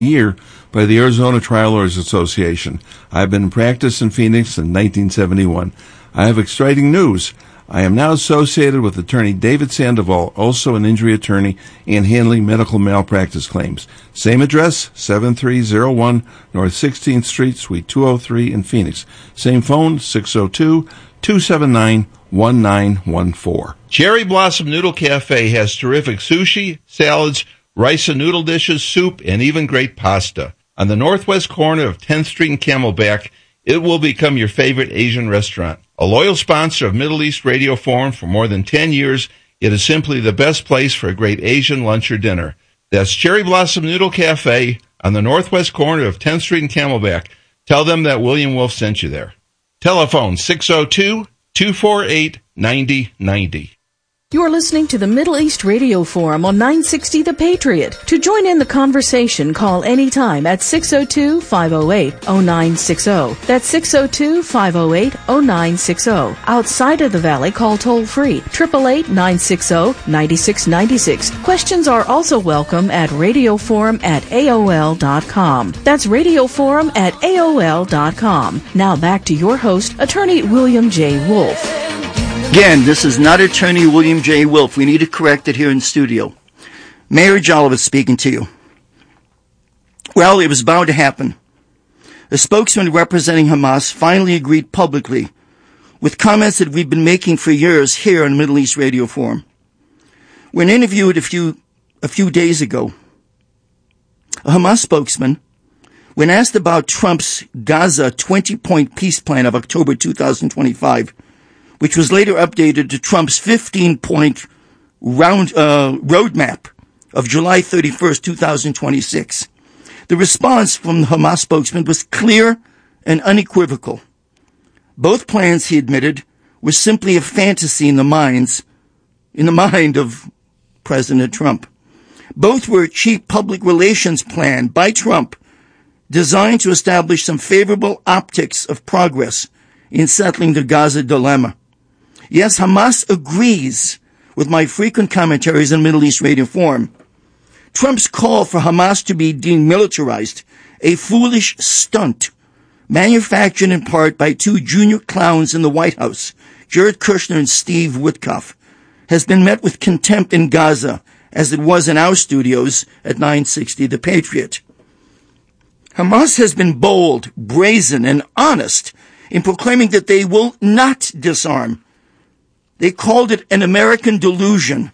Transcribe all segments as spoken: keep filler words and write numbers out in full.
year by the Arizona Trial Lawyers Association. I've been in practice in Phoenix since nineteen seventy-one. I have exciting news. I am now associated with attorney David Sandoval, also an injury attorney and handling medical malpractice claims. Same address, seven three zero one North sixteenth Street, Suite two oh three in Phoenix. Same phone, six oh two, two seven nine, one nine one four. Cherry Blossom Noodle Cafe has terrific sushi, salads, rice and noodle dishes, soup, and even great pasta. On the northwest corner of tenth Street and Camelback, it will become your favorite Asian restaurant. A loyal sponsor of Middle East Radio Forum for more than ten years, it is simply the best place for a great Asian lunch or dinner. That's Cherry Blossom Noodle Cafe on the northwest corner of tenth Street and Camelback. Tell them that William Wolf sent you there. Telephone six oh two, two four eight, nine oh nine oh. You're listening to the Middle East Radio Forum on nine sixty The Patriot. To join in the conversation, call anytime at six oh two, five oh eight, oh nine six oh. That's six oh two, five oh eight, oh nine six oh. Outside of the Valley, call toll-free, eight eight eight, nine six oh, nine six nine six. Questions are also welcome at radioforum at A O L dot com. That's radioforum at A O L dot com. Now back to your host, Attorney William J. Wolf. Again, this is not Attorney William J. Wolf. We need to correct it here in the studio. Mayor Jollivet speaking to you. Well, it was bound to happen. A spokesman representing Hamas finally agreed publicly with comments that we've been making for years here on Middle East Radio Forum. When interviewed a few, a few days ago, a Hamas spokesman, when asked about Trump's Gaza twenty-point peace plan of October two thousand twenty-five, which was later updated to Trump's fifteen-point round uh, roadmap of July thirty-first, two thousand twenty-six. The response from the Hamas spokesman was clear and unequivocal. Both plans, he admitted, were simply a fantasy in the minds, in the mind of President Trump. Both were a cheap public relations plan by Trump designed to establish some favorable optics of progress in settling the Gaza dilemma. Yes, Hamas agrees with my frequent commentaries on Middle East Radio Forum. Trump's call for Hamas to be demilitarized, a foolish stunt, manufactured in part by two junior clowns in the White House, Jared Kushner and Steve Witkoff, has been met with contempt in Gaza, as it was in our studios at nine sixty The Patriot. Hamas has been bold, brazen, and honest in proclaiming that they will not disarm. They called it an American delusion.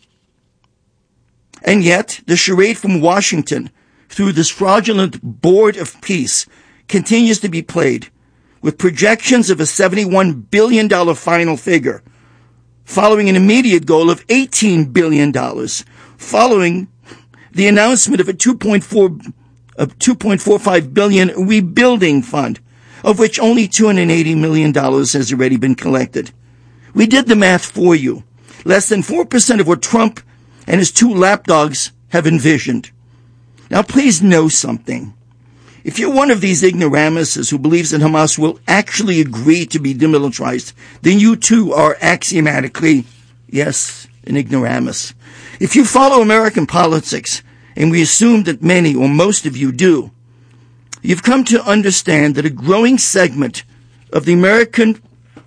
And yet, the charade from Washington, through this fraudulent Board of Peace, continues to be played, with projections of a seventy-one billion dollars final figure, following an immediate goal of eighteen billion dollars, following the announcement of a two point four, of two point four five billion dollars rebuilding fund, of which only two hundred eighty million dollars has already been collected. We did the math for you. Less than four percent of what Trump and his two lapdogs have envisioned. Now, please know something. If you're one of these ignoramuses who believes that Hamas will actually agree to be demilitarized, then you too are axiomatically, yes, an ignoramus. If you follow American politics, and we assume that many or most of you do, you've come to understand that a growing segment of the American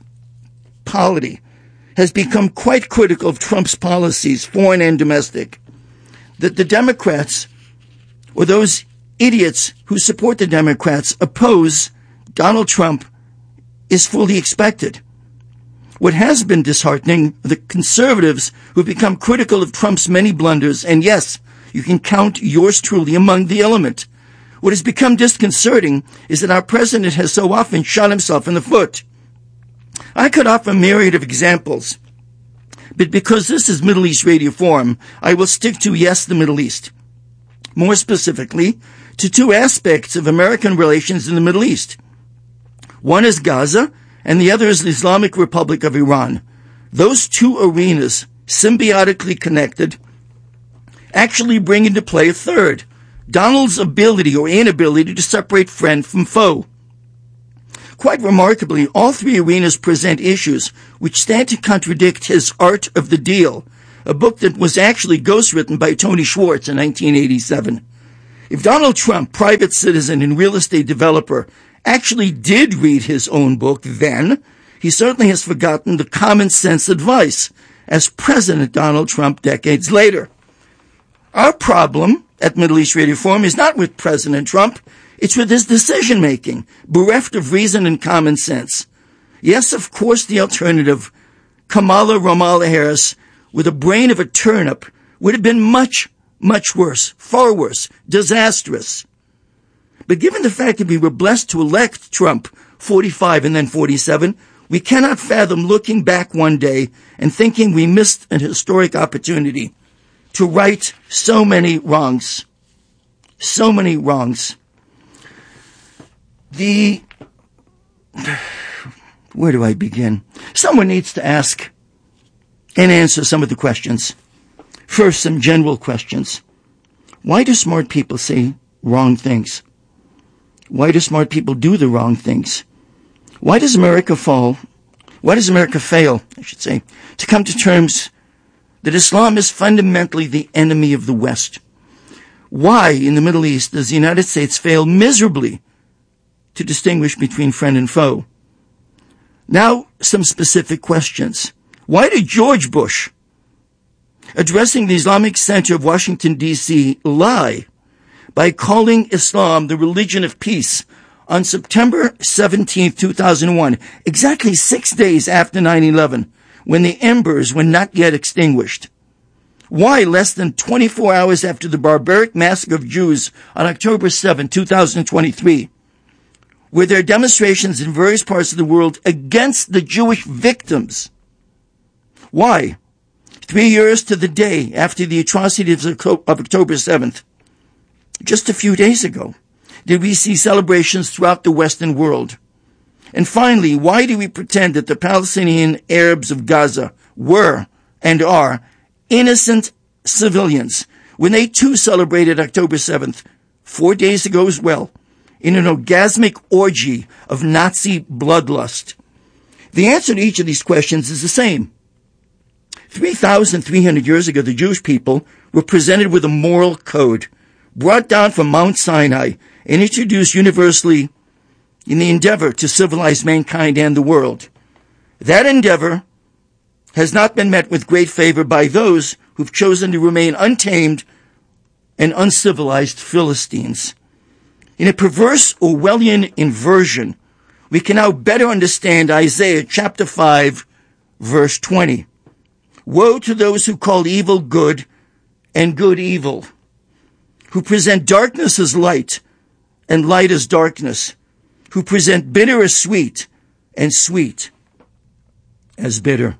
polity has become quite critical of Trump's policies, foreign and domestic. That the Democrats, or those idiots who support the Democrats, oppose Donald Trump is fully expected. What has been disheartening, the conservatives who have become critical of Trump's many blunders, and yes, you can count yours truly among the element. What has become disconcerting is that our president has so often shot himself in the foot. I could offer a myriad of examples, but because this is Middle East Radio Forum, I will stick to, yes, the Middle East. More specifically, to two aspects of American relations in the Middle East. One is Gaza, and the other is the Islamic Republic of Iran. Those two arenas, symbiotically connected, actually bring into play a third, Donald's ability or inability to separate friend from foe. Quite remarkably, all three arenas present issues which stand to contradict his Art of the Deal, a book that was actually ghostwritten by Tony Schwartz in nineteen eighty-seven. If Donald Trump, private citizen and real estate developer, actually did read his own book then, he certainly has forgotten the common sense advice as President Donald Trump decades later. Our problem at Middle East Radio Forum is not with President Trump, it's with his decision-making, bereft of reason and common sense. Yes, of course, the alternative, Kamala Ramallah Harris, with a brain of a turnip, would have been much, much worse, far worse, disastrous. But given the fact that we were blessed to elect Trump, forty-five and then forty-seven, we cannot fathom looking back one day and thinking we missed an historic opportunity to right so many wrongs. So many wrongs. The... Where do I begin? Someone needs to ask and answer some of the questions. First, some general questions. Why do smart people say wrong things? Why do smart people do the wrong things? Why does America fall? Why does America fail, I should say, to come to terms that Islam is fundamentally the enemy of the West? Why, in the Middle East, does the United States fail miserably to distinguish between friend and foe? Now, some specific questions. Why did George Bush, addressing the Islamic Center of Washington, D C, lie by calling Islam the religion of peace on September seventeenth, two thousand one, exactly six days after nine eleven, when the embers were not yet extinguished? Why, less than twenty-four hours after the barbaric massacre of Jews on October seventh, two thousand twenty-three, were there demonstrations in various parts of the world against the Jewish victims? Why, three years to the day after the atrocities of October seventh, just a few days ago, did we see celebrations throughout the Western world? And finally, why do we pretend that the Palestinian Arabs of Gaza were and are innocent civilians when they too celebrated October seventh, four days ago as well, in an orgasmic orgy of Nazi bloodlust? The answer to each of these questions is the same. three thousand three hundred years ago, the Jewish people were presented with a moral code brought down from Mount Sinai and introduced universally in the endeavor to civilize mankind and the world. That endeavor has not been met with great favor by those who've chosen to remain untamed and uncivilized Philistines. In a perverse Orwellian inversion, we can now better understand Isaiah chapter five, verse twenty. Woe to those who call evil good and good evil, who present darkness as light and light as darkness, who present bitter as sweet and sweet as bitter.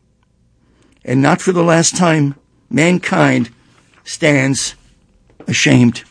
And not for the last time, mankind stands ashamed.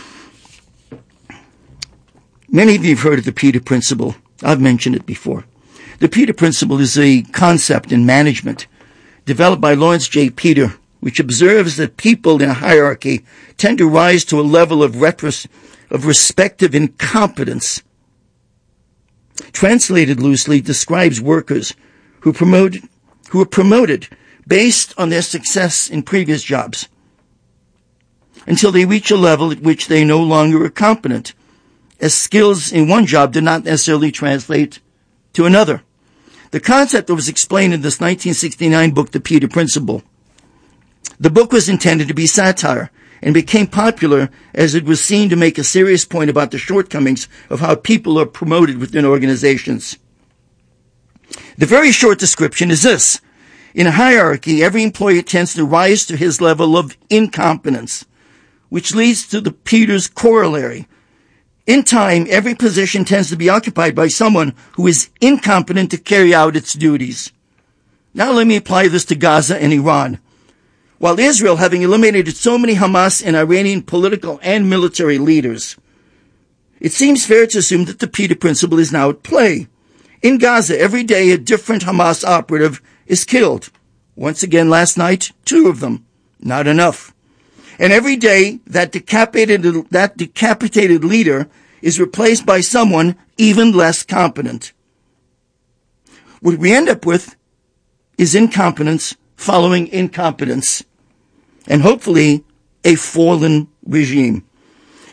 Many of you have heard of the Peter Principle. I've mentioned it before. The Peter Principle is a concept in management developed by Lawrence J. Peter, which observes that people in a hierarchy tend to rise to a level of, retros- of respective incompetence. Translated loosely, describes workers who promote, who are promoted based on their success in previous jobs until they reach a level at which they no longer are competent, as skills in one job do not necessarily translate to another. The concept was explained in this nineteen sixty-nine book, The Peter Principle. The book was intended to be satire and became popular as it was seen to make a serious point about the shortcomings of how people are promoted within organizations. The very short description is this. In a hierarchy, every employee tends to rise to his level of incompetence, which leads to the Peter's corollary. In time, every position tends to be occupied by someone who is incompetent to carry out its duties. Now let me apply this to Gaza and Iran. While Israel, having eliminated so many Hamas and Iranian political and military leaders, it seems fair to assume that the Peter Principle is now at play. In Gaza, every day a different Hamas operative is killed. Once again last night, two of them. Not enough. And every day that decapitated, that decapitated leader is replaced by someone even less competent. What we end up with is incompetence following incompetence, and hopefully a fallen regime.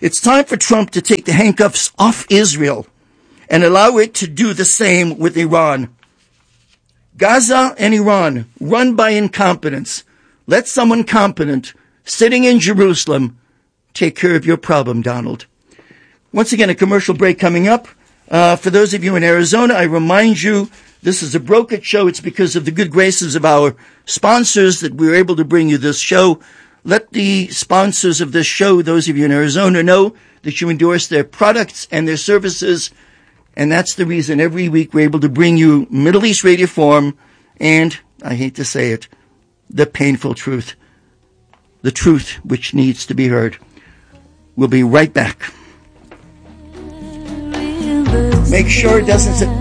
It's time for Trump to take the handcuffs off Israel and allow it to do the same with Iran. Gaza and Iran, run by incompetence. Let someone competent sitting in Jerusalem take care of your problem, Donald. Once again, a commercial break coming up. Uh, for those of you in Arizona, I remind you, this is a brokered show. It's because of the good graces of our sponsors that we were able to bring you this show. Let the sponsors of this show, those of you in Arizona, know that you endorse their products and their services. And that's the reason every week we're able to bring you Middle East Radio Forum and, I hate to say it, the painful truth. The truth which needs to be heard. We'll be right back. Make sure it doesn't sit.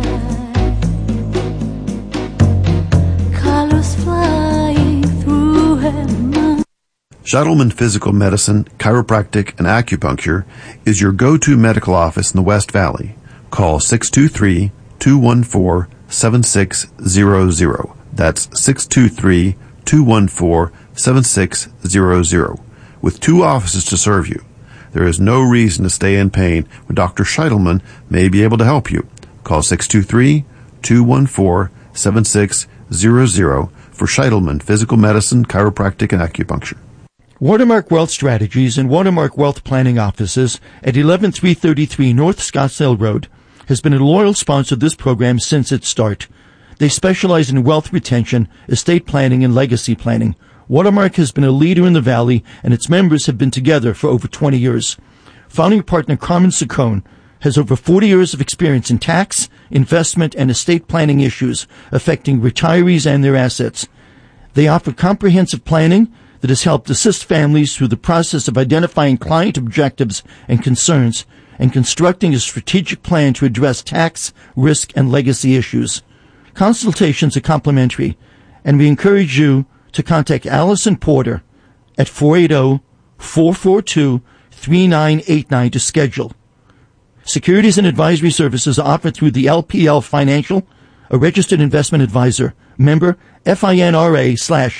Scheitelman Physical Medicine, Chiropractic, and Acupuncture is your go-to medical office in the West Valley. Call six two three, two one four, seven six zero zero. That's six two three, two one four, seven six zero zero. With two offices to serve you. There is no reason to stay in pain when Doctor Scheitelman may be able to help you. Call six two three, two one four, seven six zero zero for Scheitelman Physical Medicine, Chiropractic, and Acupuncture. Watermark Wealth Strategies and Watermark Wealth Planning Offices at eleven three thirty-three North Scottsdale Road has been a loyal sponsor of this program since its start. They specialize in wealth retention, estate planning, and legacy planning. Watermark has been a leader in the Valley, and its members have been together for over twenty years. Founding partner Carmen Saccone has over forty years of experience in tax, investment, and estate planning issues affecting retirees and their assets. They offer comprehensive planning that has helped assist families through the process of identifying client objectives and concerns and constructing a strategic plan to address tax, risk, and legacy issues. Consultations are complimentary, and we encourage you to contact Allison Porter at four eight zero, four four two, three nine eight nine to schedule. Securities and advisory services are offered through the L P L Financial, a registered investment advisor, member FINRA slash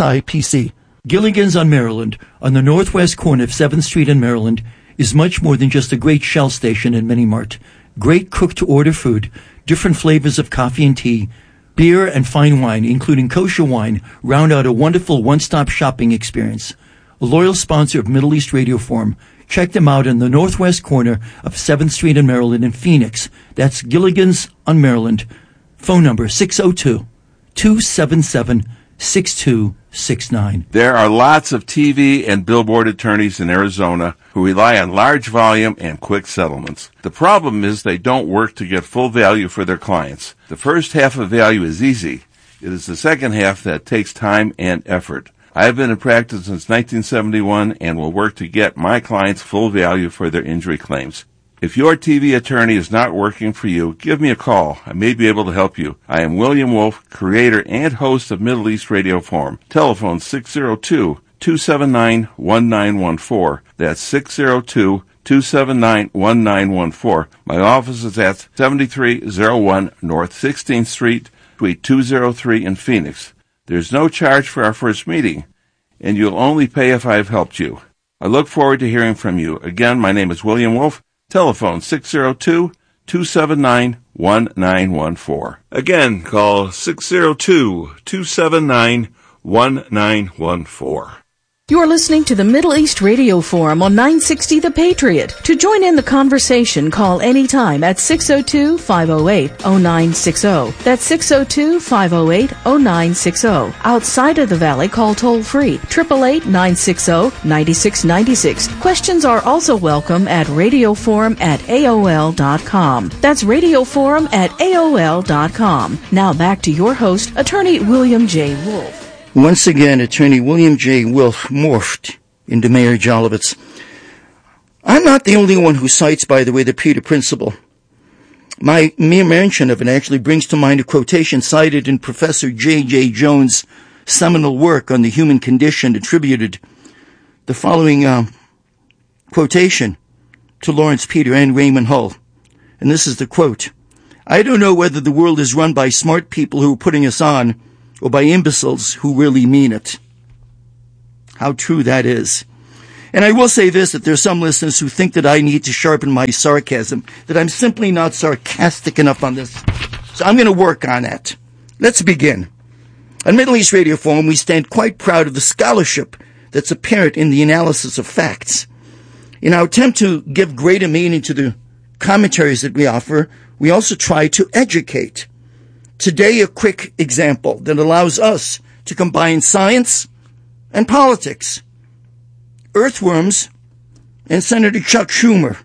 SIPC. Gilligan's on Maryland, on the northwest corner of seventh Street in Maryland, is much more than just a great Shell station and mini-mart. Great cook-to-order food, different flavors of coffee and tea, beer and fine wine, including kosher wine, round out a wonderful one-stop shopping experience. A loyal sponsor of Middle East Radio Forum. Check them out in the northwest corner of seventh Street in Maryland in Phoenix. That's Gilligan's on Maryland. Phone number six oh two, two seven seven, six two six nine. There are lots of T V and billboard attorneys in Arizona who rely on large volume and quick settlements. The problem is they don't work to get full value for their clients. The first half of value is easy. It is the second half that takes time and effort. I have been in practice since nineteen seventy-one and will work to get my clients full value for their injury claims. If your T V attorney is not working for you, give me a call. I may be able to help you. I am William Wolf, creator and host of Middle East Radio Forum. Telephone six oh two, two seven nine, one nine one four. That's six oh two, two seven nine, one nine one four. My office is at seventy-three oh one North sixteenth Street, Suite two oh three in Phoenix. There's no charge for our first meeting, and you'll only pay if I've helped you. I look forward to hearing from you. Again, my name is William Wolf. Telephone six oh two, two seven nine, one nine one four. Again, call six oh two, two seven nine, one nine one four. You're listening to the Middle East Radio Forum on nine sixty The Patriot. To join in the conversation, call anytime at six oh two, five oh eight, oh nine six oh. That's six oh two, five oh eight, oh nine six oh. Outside of the Valley, call toll-free, eight eight eight, nine six oh, nine six nine six. Questions are also welcome at radioforum at A O L dot com. That's radioforum at A O L dot com. Now back to your host, Attorney William J. Wolf. Once again, Attorney William J. Wolf morphed into Mayor Jolovitz. I'm not the only one who cites, by the way, the Peter Principle. My mere mention of it actually brings to mind a quotation cited in Professor J J Jones' seminal work on the human condition, attributed the following uh, quotation to Lawrence Peter and Raymond Hull. And this is the quote. I don't know whether the world is run by smart people who are putting us on or by imbeciles who really mean it. How true that is. And I will say this, that there are some listeners who think that I need to sharpen my sarcasm, that I'm simply not sarcastic enough on this. So I'm going to work on that. Let's begin. On Middle East Radio Forum, we stand quite proud of the scholarship that's apparent in the analysis of facts. In our attempt to give greater meaning to the commentaries that we offer, we also try to educate. Today, a quick example that allows us to combine science and politics. Earthworms and Senator Chuck Schumer.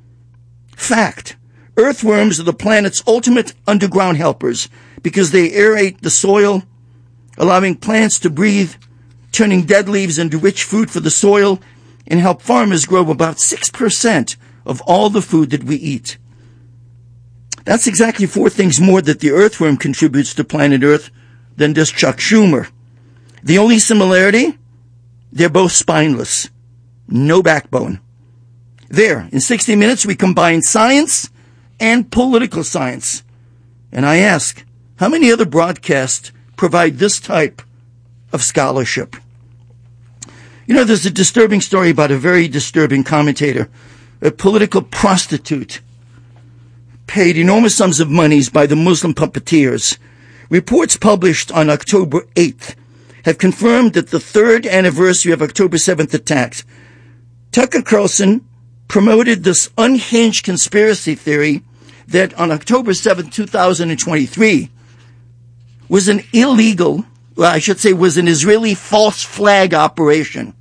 Fact. Earthworms are the planet's ultimate underground helpers because they aerate the soil, allowing plants to breathe, turning dead leaves into rich food for the soil, and help farmers grow about six percent of all the food that we eat. That's exactly four things more that the earthworm contributes to planet Earth than does Chuck Schumer. The only similarity? They're both spineless. No backbone. There, in sixty minutes, we combine science and political science. And I ask, how many other broadcasts provide this type of scholarship? You know, there's a disturbing story about a very disturbing commentator, a political prostitute, paid enormous sums of monies by the Muslim puppeteers. Reports published on October eighth have confirmed that the third anniversary of October seventh attacks, Tucker Carlson promoted this unhinged conspiracy theory that on October seventh, two thousand twenty-three, was an illegal, well, I should say was an Israeli false flag operation.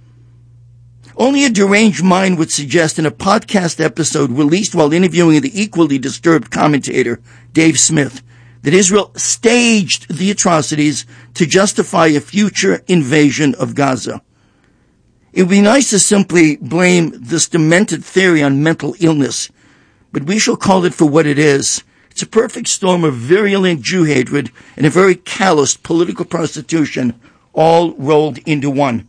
Only a deranged mind would suggest in a podcast episode released while interviewing the equally disturbed commentator, Dave Smith, that Israel staged the atrocities to justify a future invasion of Gaza. It would be nice to simply blame this demented theory on mental illness, but we shall call it for what it is. It's a perfect storm of virulent Jew hatred and a very calloused political prostitution, all rolled into one.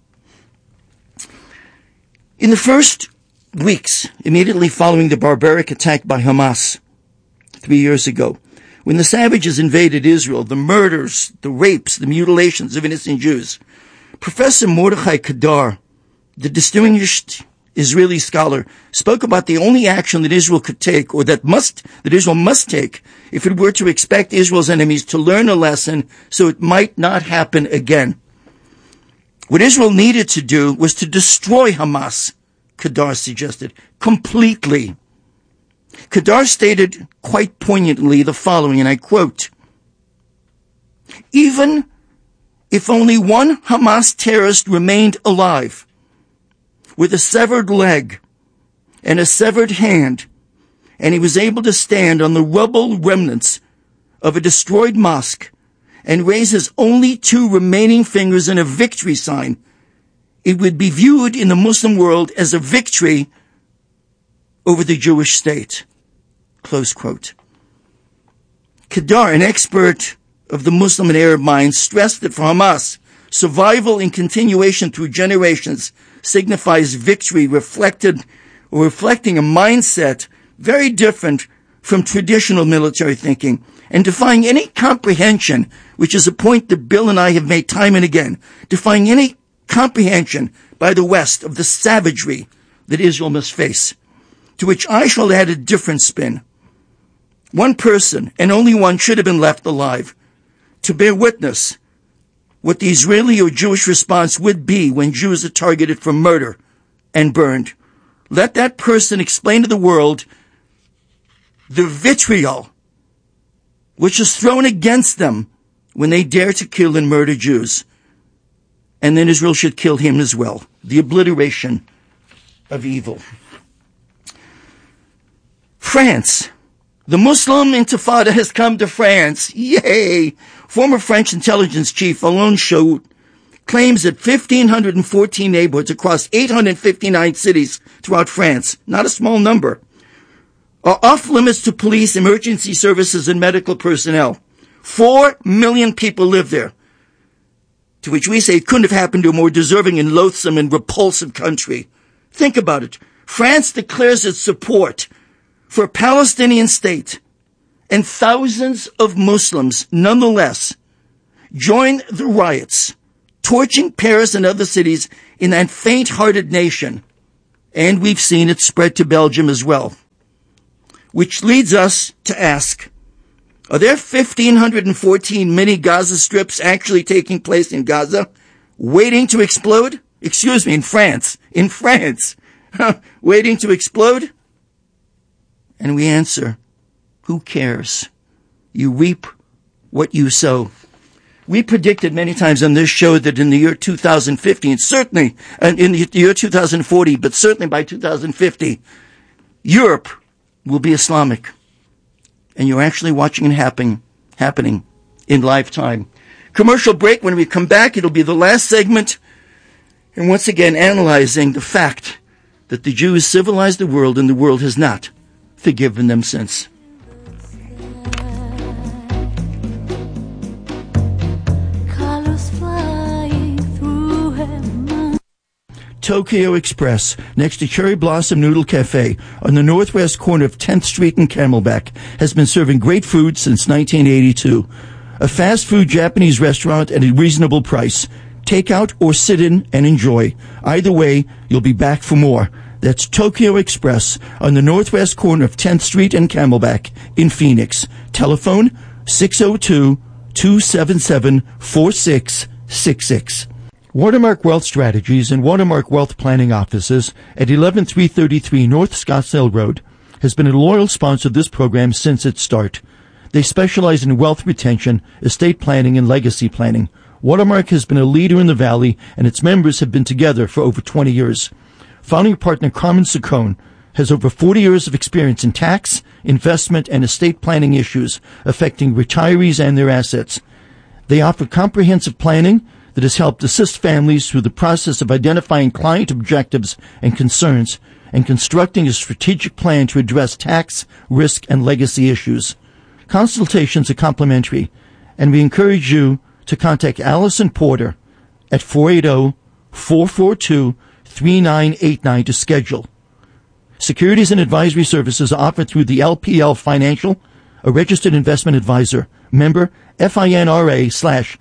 In the first weeks immediately following the barbaric attack by Hamas three years ago, when the savages invaded Israel, the murders, the rapes, the mutilations of innocent Jews, Professor Mordechai Kedar, the distinguished Israeli scholar, spoke about the only action that Israel could take, or that must, that Israel must take, if it were to expect Israel's enemies to learn a lesson so it might not happen again. What Israel needed to do was to destroy Hamas, Kedar suggested, completely. Kedar stated quite poignantly the following, and I quote, "Even if only one Hamas terrorist remained alive, with a severed leg and a severed hand, and he was able to stand on the rubble remnants of a destroyed mosque and raise his only two remaining fingers in a victory sign, it would be viewed in the Muslim world as a victory over the Jewish state." Close quote. Kedar, an expert of the Muslim and Arab minds, stressed that for Hamas, survival and continuation through generations signifies victory, reflected or reflecting a mindset very different from traditional military thinking, and defying any comprehension, which is a point that Bill and I have made time and again, defying any comprehension by the West of the savagery that Israel must face, to which I shall add a different spin. One person, and only one, should have been left alive to bear witness what the Israeli or Jewish response would be when Jews are targeted for murder and burned. Let that person explain to the world the vitriol which is thrown against them when they dare to kill and murder Jews. And then Israel should kill him as well. The obliteration of evil. France. The Muslim Intifada has come to France. Yay! Former French intelligence chief Alain Chaout claims that one thousand five hundred fourteen neighborhoods across eight hundred fifty-nine cities throughout France, not a small number, are off limits to police, emergency services, and medical personnel. Four million people live there. To which we say it couldn't have happened to a more deserving and loathsome and repulsive country. Think about it. France declares its support for a Palestinian state, and thousands of Muslims, nonetheless, join the riots torching Paris and other cities in that faint-hearted nation. And we've seen it spread to Belgium as well. Which leads us to ask, are there one thousand five hundred fourteen mini Gaza strips actually taking place in Gaza, waiting to explode? Excuse me, in France. In France. Waiting to explode? And we answer, who cares? You reap what you sow. We predicted many times on this show that in the year two thousand fifty, and certainly in the year two thousand forty, but certainly by two thousand fifty, Europe will be Islamic. And you're actually watching it happen, happening in lifetime. Commercial break. When we come back, it'll be the last segment. And once again, analyzing the fact that the Jews civilized the world and the world has not forgiven them since. Tokyo Express, next to Cherry Blossom Noodle Cafe on the northwest corner of tenth Street in Camelback, has been serving great food since nineteen eighty-two. A fast food Japanese restaurant at a reasonable price. Take out or sit in and enjoy. Either way, you'll be back for more. That's Tokyo Express on the northwest corner of tenth Street and Camelback in Phoenix. Telephone six oh two, two seven seven, four six six six. Watermark Wealth Strategies and Watermark Wealth Planning Offices at eleven three thirty-three North Scottsdale Road has been a loyal sponsor of this program since its start. They specialize in wealth retention, estate planning, and legacy planning. Watermark has been a leader in the Valley, and its members have been together for over twenty years. Founding partner Carmen Saccone has over forty years of experience in tax, investment, and estate planning issues affecting retirees and their assets. They offer comprehensive planning that has helped assist families through the process of identifying client objectives and concerns and constructing a strategic plan to address tax, risk, and legacy issues. Consultations are complimentary, and we encourage you to contact Allison Porter at four eight zero, four four two, three nine eight nine to schedule. Securities and advisory services are offered through the L P L Financial, a registered investment advisor, member FINRA slash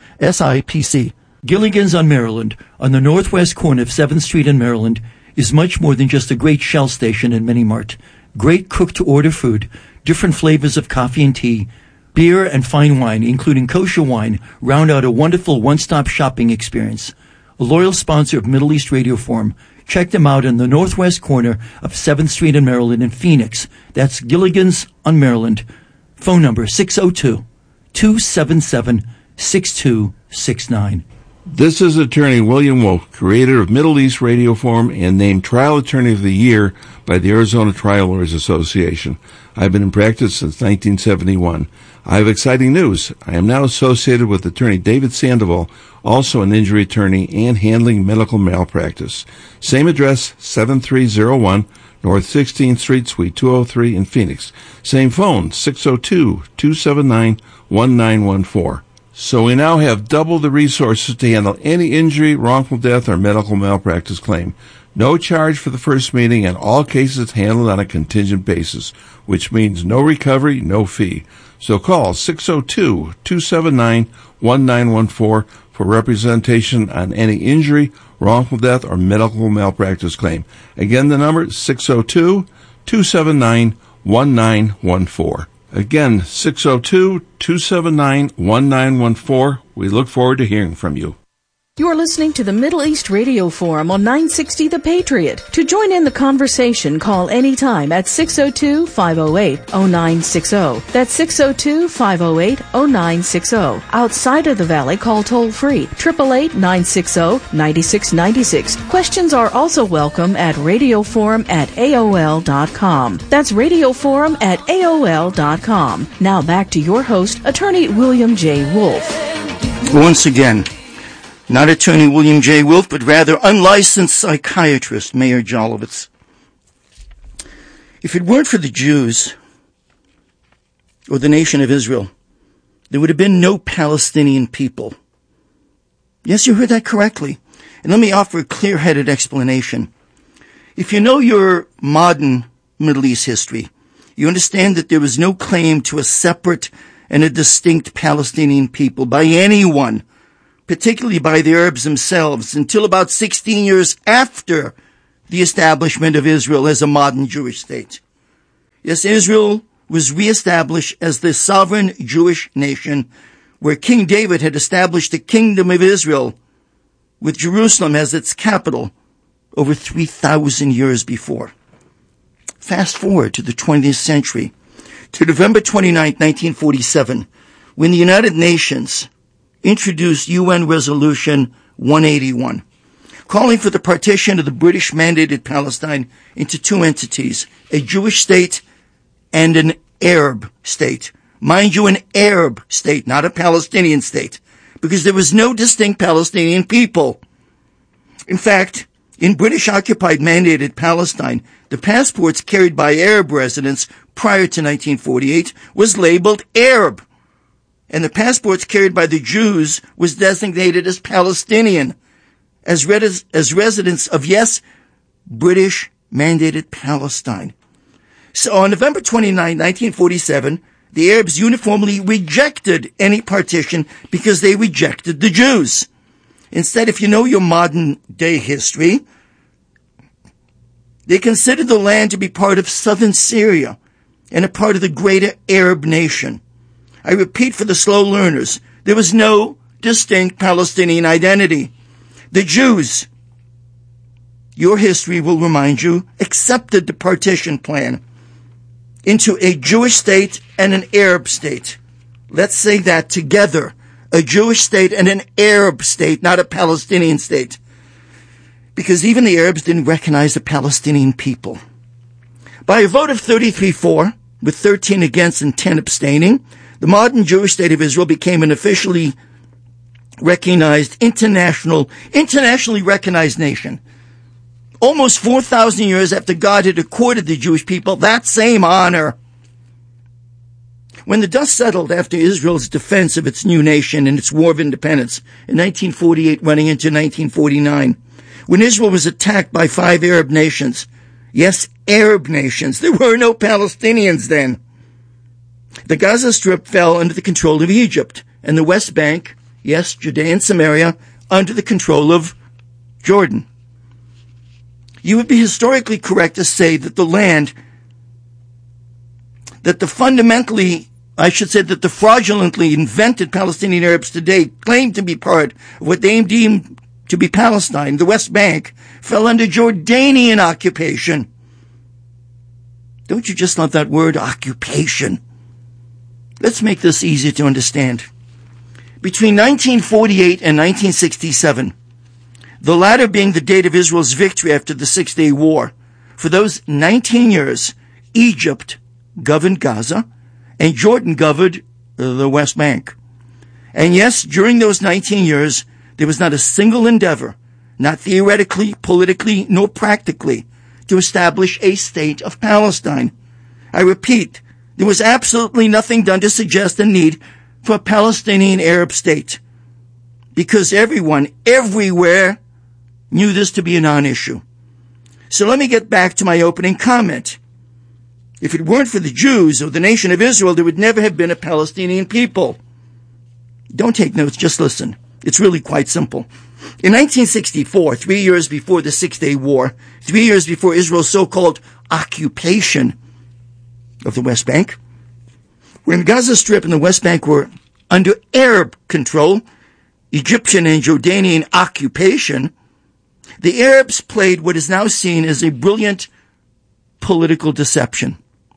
SIPC. Gilligan's on Maryland, on the northwest corner of seventh Street in Maryland, is much more than just a great Shell station and mini-mart. Great cook-to-order food, different flavors of coffee and tea, beer and fine wine, including kosher wine, round out a wonderful one-stop shopping experience. A loyal sponsor of Middle East Radio Forum. Check them out on the northwest corner of seventh Street in Maryland in Phoenix. That's Gilligan's on Maryland. Phone number six oh two, two seven seven, six two six nine. This is attorney William Wolf, creator of Middle East Radio Forum and named Trial Attorney of the Year by the Arizona Trial Lawyers Association. I've been in practice since nineteen seventy-one. I have exciting news. I am now associated with attorney David Sandoval, also an injury attorney and handling medical malpractice. Same address, seven three zero one North sixteenth Street, Suite two oh three in Phoenix. Same phone, six oh two, two seven nine, one nine one four. So we now have double the resources to handle any injury, wrongful death, or medical malpractice claim. No charge for the first meeting, and all cases handled on a contingent basis, which means no recovery, no fee. So call six oh two, two seven nine, one nine one four for representation on any injury, wrongful death, or medical malpractice claim. Again, the number is six oh two, two seven nine, one nine one four. Again, six oh two, two seven nine, one nine one four. We look forward to hearing from you. You're listening to the Middle East Radio Forum on nine sixty The Patriot. To join in the conversation, call anytime at six oh two, five oh eight, oh nine six oh. That's six oh two, five oh eight, oh nine six oh. Outside of the Valley, call toll-free, eight eight eight, nine six oh, nine six nine six. Questions are also welcome at radioforum at A O L dot com. That's radioforum at A O L dot com. Now back to your host, attorney William J. Wolf. Once again, not attorney William J. Wolf, but rather unlicensed psychiatrist Meir Jolovitz. If it weren't for the Jews or the nation of Israel, there would have been no Palestinian people. Yes, you heard that correctly. And let me offer a clear-headed explanation. If you know your modern Middle East history, you understand that there was no claim to a separate and a distinct Palestinian people by anyone particularly by the Arabs themselves, until about sixteen years after the establishment of Israel as a modern Jewish state. Yes, Israel was reestablished as the sovereign Jewish nation, where King David had established the kingdom of Israel with Jerusalem as its capital over three thousand years before. Fast forward to the twentieth century, to November twenty-ninth, nineteen forty-seven, when the United Nations introduced U N Resolution one eighty-one, calling for the partition of the British-mandated Palestine into two entities, a Jewish state and an Arab state. Mind you, an Arab state, not a Palestinian state, because there was no distinct Palestinian people. In fact, in British-occupied mandated Palestine, the passports carried by Arab residents prior to nineteen forty-eight was labeled Arab, and the passports carried by the Jews was designated as Palestinian, as, res- as residents of, yes, British-mandated Palestine. So on November twenty-ninth, nineteen forty-seven, the Arabs uniformly rejected any partition because they rejected the Jews. Instead, if you know your modern-day history, they considered the land to be part of southern Syria and a part of the greater Arab nation. I repeat for the slow learners, there was no distinct Palestinian identity. The Jews, your history will remind you, accepted the partition plan into a Jewish state and an Arab state. Let's say that together. A Jewish state and an Arab state, not a Palestinian state. Because even the Arabs didn't recognize the Palestinian people. By a vote of thirty-three four, with thirteen against and ten abstaining, the modern Jewish state of Israel became an officially recognized international, internationally recognized nation. Almost four thousand years after God had accorded the Jewish people that same honor. When the dust settled after Israel's defense of its new nation and its war of independence in nineteen forty-eight running into nineteen forty-nine, when Israel was attacked by five Arab nations, yes, Arab nations, there were no Palestinians then, the Gaza Strip fell under the control of Egypt, and the West Bank, yes, Judea and Samaria, under the control of Jordan. You would be historically correct to say that the land, that the fundamentally, I should say that the fraudulently invented Palestinian Arabs today claim to be part of what they deem to be Palestine, the West Bank, fell under Jordanian occupation. Don't you just love that word, occupation? Let's make this easy to understand. Between nineteen forty-eight and nineteen sixty-seven, the latter being the date of Israel's victory after the Six-Day War, for those nineteen years, Egypt governed Gaza, and Jordan governed the West Bank. And yes, during those nineteen years, there was not a single endeavor, not theoretically, politically, nor practically, to establish a state of Palestine. I repeat, there was absolutely nothing done to suggest the need for a Palestinian Arab state, because everyone, everywhere, knew this to be a non-issue. So let me get back to my opening comment. If it weren't for the Jews or the nation of Israel, there would never have been a Palestinian people. Don't take notes, just listen. It's really quite simple. In nineteen sixty-four, three years before the Six-Day War, three years before Israel's so-called occupation of the West Bank, when Gaza Strip and the West Bank were under Arab control, Egyptian and Jordanian occupation, the Arabs played what is now seen as a brilliant political deception.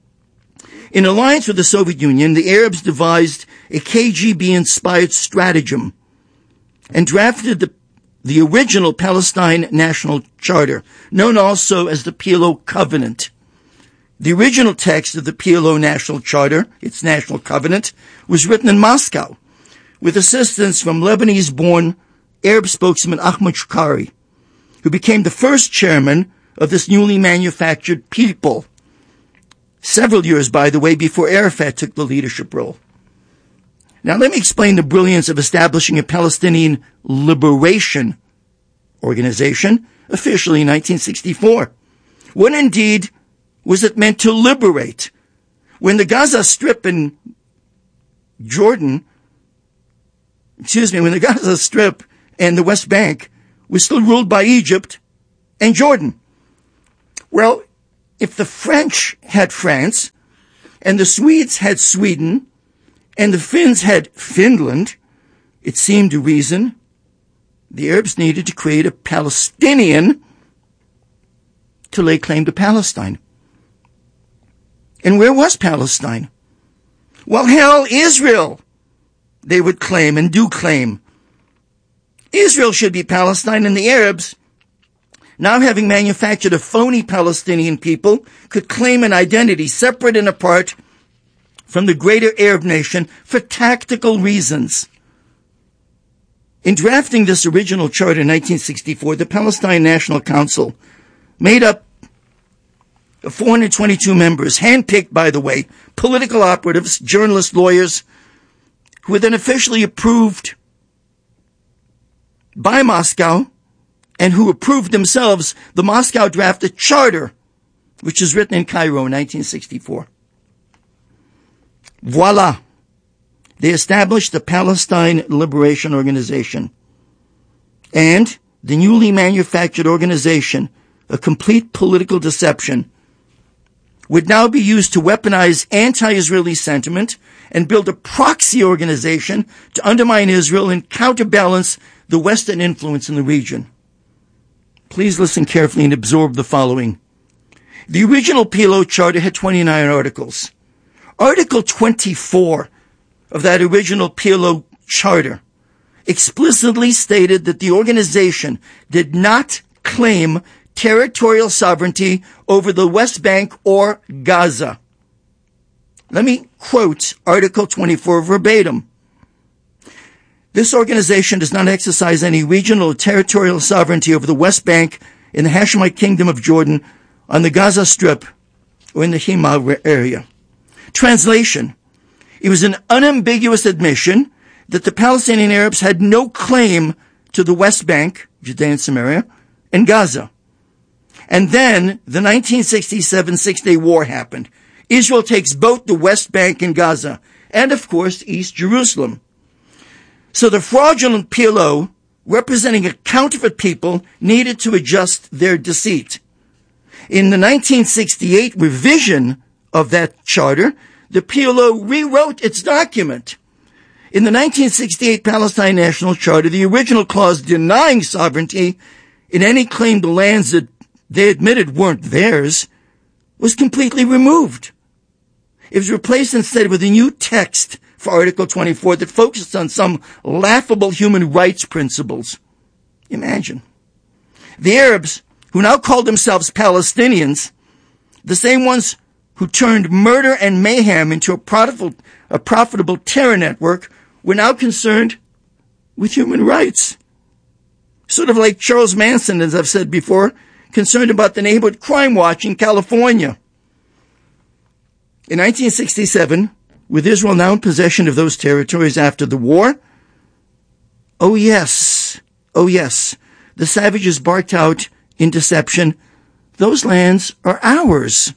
In alliance with the Soviet Union, the Arabs devised a K G B-inspired stratagem and drafted the, the original Palestine National Charter, known also as the P L O Covenant. The original text of the P L O National Charter, its national covenant, was written in Moscow with assistance from Lebanese-born Arab spokesman Ahmad Shukari, who became the first chairman of this newly manufactured people, several years, by the way, before Arafat took the leadership role. Now let me explain the brilliance of establishing a Palestinian Liberation Organization, officially in nineteen sixty-four. What indeed was it meant to liberate? When the Gaza Strip in Jordan excuse me, when the Gaza Strip and the West Bank was still ruled by Egypt and Jordan. Well, if the French had France, and the Swedes had Sweden, and the Finns had Finland, it seemed to reason the Arabs needed to create a Palestinian to lay claim to Palestine. And where was Palestine? Well, hell, Israel, they would claim and do claim. Israel should be Palestine, and the Arabs, now having manufactured a phony Palestinian people, could claim an identity separate and apart from the greater Arab nation for tactical reasons. In drafting this original charter in nineteen sixty-four, the Palestine National Council, made up of four hundred twenty-two members, handpicked, by the way, political operatives, journalists, lawyers, who were then officially approved by Moscow, and who approved themselves the Moscow drafted charter, which was written in Cairo in nineteen sixty-four. Voila! They established the Palestine Liberation Organization. And the newly manufactured organization, a complete political deception, would now be used to weaponize anti-Israeli sentiment and build a proxy organization to undermine Israel and counterbalance the Western influence in the region. Please listen carefully and absorb the following. The original P L O charter had twenty-nine articles. Article twenty-four of that original P L O charter explicitly stated that the organization did not claim territorial sovereignty over the West Bank or Gaza. Let me quote Article twenty-four verbatim. This organization does not exercise any regional or territorial sovereignty over the West Bank in the Hashemite Kingdom of Jordan, on the Gaza Strip, or in the Hema area. Translation: it was an unambiguous admission that the Palestinian Arabs had no claim to the West Bank, Judea and Samaria, and Gaza. And then the nineteen sixty-seven Six-Day War happened. Israel takes both the West Bank and Gaza, and of course East Jerusalem. So the fraudulent P L O, representing a counterfeit people, needed to adjust their deceit. In the nineteen sixty-eight revision of that charter, the P L O rewrote its document. In the nineteen sixty-eight Palestine National Charter, the original clause denying sovereignty in any claim to lands that they admitted weren't theirs was completely removed. It was replaced instead with a new text for Article twenty-four that focused on some laughable human rights principles. Imagine. The Arabs, who now called themselves Palestinians, the same ones who turned murder and mayhem into a profitable, a profitable terror network, were now concerned with human rights. Sort of like Charles Manson, as I've said before, concerned about the neighborhood crime watch in California. In nineteen sixty-seven, with Israel now in possession of those territories after the war, oh yes, oh yes, the savages barked out in deception, those lands are ours.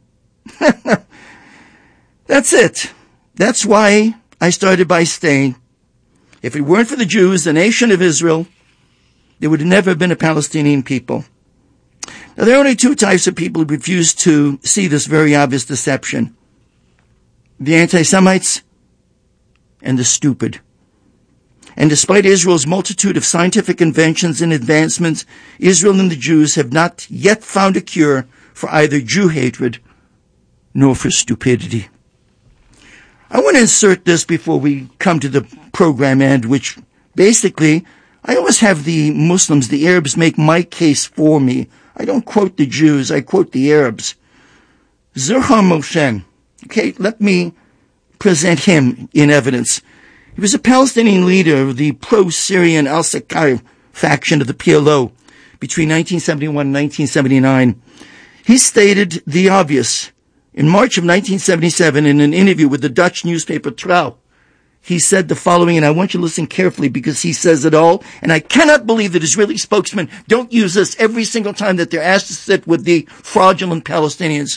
That's it. That's why I started by saying, if it weren't for the Jews, the nation of Israel, there would have never been a Palestinian people. Now, there are only two types of people who refuse to see this very obvious deception: the anti-Semites and the stupid. And despite Israel's multitude of scientific inventions and advancements, Israel and the Jews have not yet found a cure for either Jew hatred nor for stupidity. I want to insert this before we come to the program end, which basically, I always have the Muslims, the Arabs, make my case for me. I don't quote the Jews, I quote the Arabs. Zurhar Moshen. Okay, let me present him in evidence. He was a Palestinian leader of the pro-Syrian al-Sakar faction of the P L O between nineteen seventy-one and nineteen seventy-nine. He stated the obvious. In March of nineteen seventy-seven, in an interview with the Dutch newspaper Trouw, he said the following, and I want you to listen carefully because he says it all, and I cannot believe that Israeli spokesmen don't use this every single time that they're asked to sit with the fraudulent Palestinians.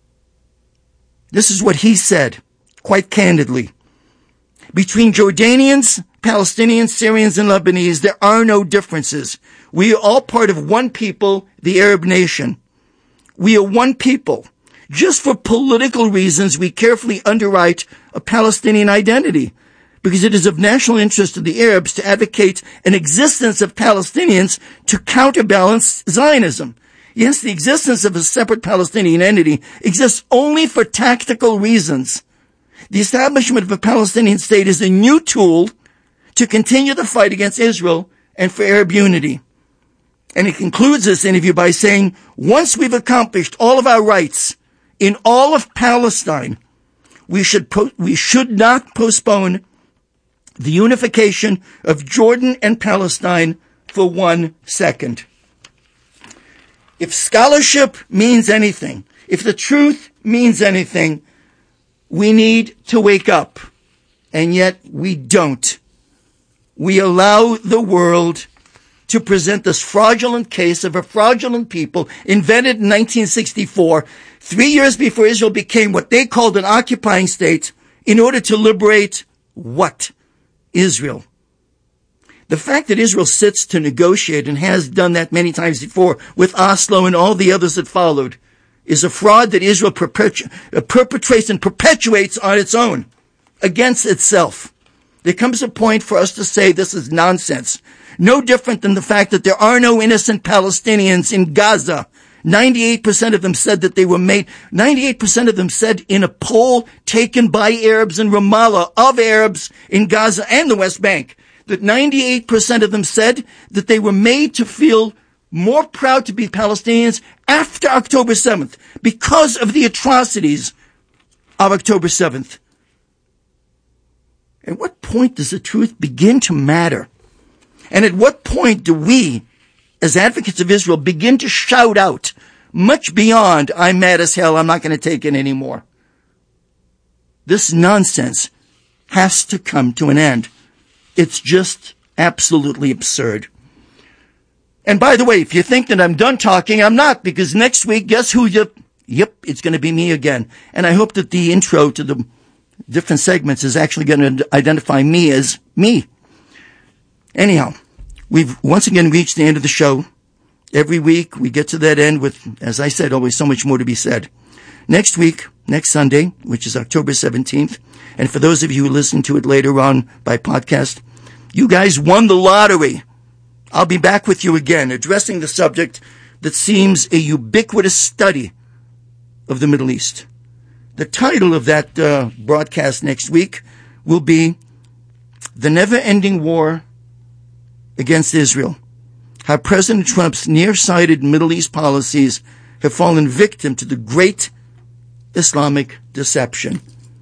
This is what he said, quite candidly. Between Jordanians, Palestinians, Syrians, and Lebanese, there are no differences. We are all part of one people, the Arab nation. We are one people. Just for political reasons, we carefully underwrite a Palestinian identity, because it is of national interest to the Arabs to advocate an existence of Palestinians to counterbalance Zionism. Yes, the existence of a separate Palestinian entity exists only for tactical reasons. The establishment of a Palestinian state is a new tool to continue the fight against Israel and for Arab unity. And he concludes this interview by saying, once we've accomplished all of our rights in all of Palestine, we should po- we should not postpone the unification of Jordan and Palestine for one second. If scholarship means anything, if the truth means anything, we need to wake up. And yet we don't. We allow the world to present this fraudulent case of a fraudulent people invented in nineteen sixty-four, three years before Israel became what they called an occupying state, in order to liberate what? Israel. The fact that Israel sits to negotiate and has done that many times before with Oslo and all the others that followed is a fraud that Israel perpetu- uh, perpetrates and perpetuates on its own against itself. There comes a point for us to say this is nonsense. No different than the fact that there are no innocent Palestinians in Gaza. ninety-eight percent of them said that they were made, ninety-eight percent of them said in a poll taken by Arabs in Ramallah, of Arabs in Gaza and the West Bank, that ninety-eight percent of them said that they were made to feel more proud to be Palestinians after October seventh because of the atrocities of October seventh. At what point does the truth begin to matter? And at what point do we, as advocates of Israel, begin to shout out much beyond, I'm mad as hell, I'm not going to take it anymore? This nonsense has to come to an end. It's just absolutely absurd. And by the way, if you think that I'm done talking, I'm not, because next week, guess who you, yep, it's going to be me again. And I hope that the intro to the different segments is actually going to identify me as me. Anyhow, we've once again reached the end of the show. Every week we get to that end with, as I said, always so much more to be said. Next week, next Sunday, which is October seventeenth, and for those of you who listen to it later on by podcast, you guys won the lottery. I'll be back with you again, addressing the subject that seems a ubiquitous study of the Middle East. The title of that uh, broadcast next week will be The Never-Ending War Against Israel. How President Trump's nearsighted Middle East policies have fallen victim to the great Islamic deception.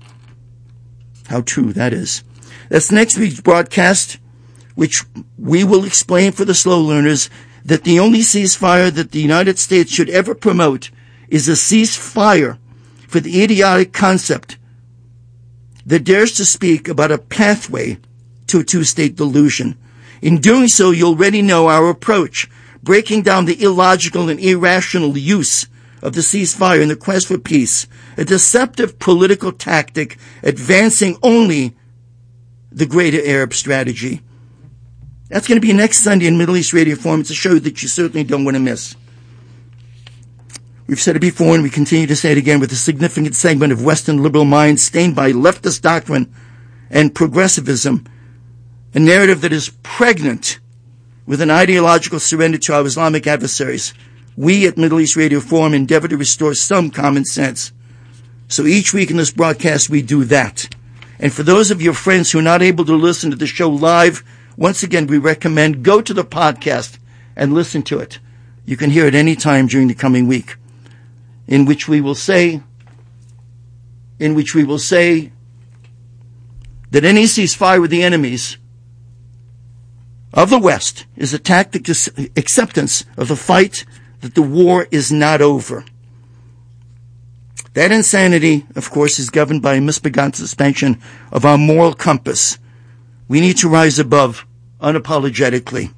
How true that is. That's next week's broadcast, which we will explain for the slow learners that the only ceasefire that the United States should ever promote is a ceasefire for the idiotic concept that dares to speak about a pathway to a two-state delusion. In doing so, you already know our approach, breaking down the illogical and irrational use of the ceasefire in the quest for peace, a deceptive political tactic advancing only the greater Arab strategy. That's going to be next Sunday in Middle East Radio Forum. It's a show that you certainly don't want to miss. We've said it before, and we continue to say it again, with a significant segment of Western liberal minds stained by leftist doctrine and progressivism, a narrative that is pregnant with an ideological surrender to our Islamic adversaries. We at Middle East Radio Forum endeavor to restore some common sense. So each week in this broadcast, we do that. And for those of your friends who are not able to listen to the show live, once again, we recommend go to the podcast and listen to it. You can hear it any time during the coming week, in which we will say, in which we will say that any ceasefire with the enemies of the West is a tactic of acceptance of the fight, that the war is not over. That insanity, of course, is governed by a misbegotten suspension of our moral compass. We need to rise above unapologetically.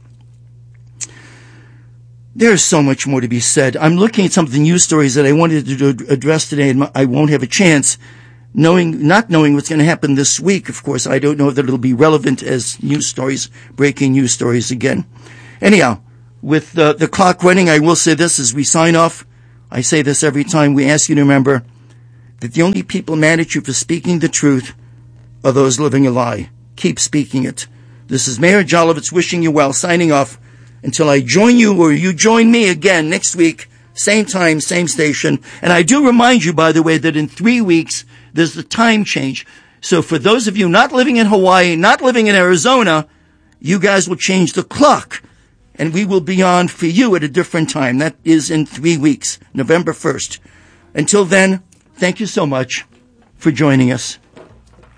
There is so much more to be said. I'm looking at some of the news stories that I wanted to address today, and I won't have a chance. knowing, not knowing what's going to happen this week, of course, I don't know that it'll be relevant as news stories, breaking news stories again. Anyhow, with uh, the clock running, I will say this as we sign off. I say this every time. We ask you to remember that the only people mad at you for speaking the truth are those living a lie. Keep speaking it. This is Mayor Jolovitz wishing you well, signing off until I join you or you join me again next week, same time, same station. And I do remind you, by the way, that in three weeks, there's the time change. So for those of you not living in Hawaii, not living in Arizona, you guys will change the clock. And we will be on for you at a different time. That is in three weeks, November first. Until then, thank you so much for joining us.